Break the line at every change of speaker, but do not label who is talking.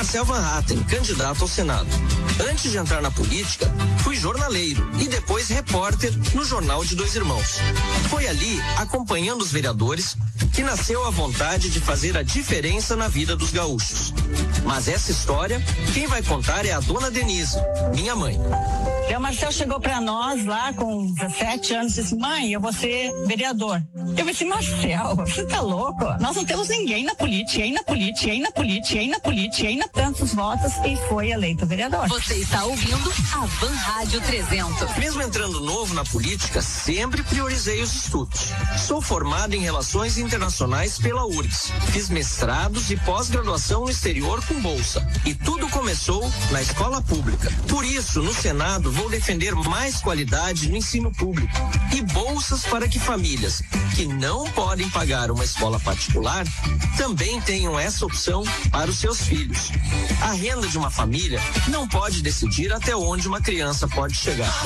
Marcel Van Hatten, candidato ao Senado. Antes de entrar na política, fui jornaleiro e depois repórter no Jornal de Dois Irmãos. Foi ali, acompanhando os vereadores, que nasceu a vontade de fazer a diferença na vida dos gaúchos. Mas essa história, quem vai contar é a dona Denise, minha mãe.
E o Marcel chegou para nós lá com 17 anos e disse: mãe, eu vou ser vereador. Eu disse: Marcel, você tá louco? Nós não temos ninguém na política, tantos votos, e foi eleito vereador.
Você está ouvindo a Van Rádio 300.
Mesmo entrando novo na política, sempre priorizei os estudos. Sou formado em Relações Internacionais pela URGS. Fiz mestrados e pós-graduação no exterior com bolsa. E tudo começou na escola pública. Por isso, no Senado, vou defender mais qualidade no ensino público e bolsas para que famílias que não podem pagar uma escola particular também tenham essa opção para os seus filhos. A renda de uma família não pode decidir até onde uma criança pode chegar.